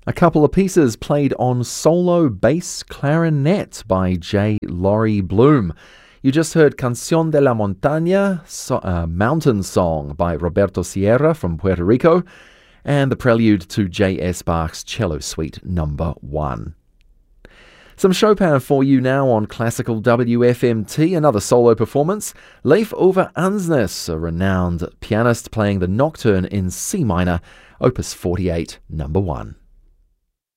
A couple of pieces played on solo bass clarinet by J. Laurie Bloom. You just heard Canción de la Montaña, Mountain Song by Roberto Sierra from Puerto Rico, and the prelude to J.S. Bach's Cello Suite No. 1. Some Chopin for you now on Classical WFMT, another solo performance. Leif Ove Andsnes, a renowned pianist, playing the Nocturne in C minor, Opus 48, No. 1.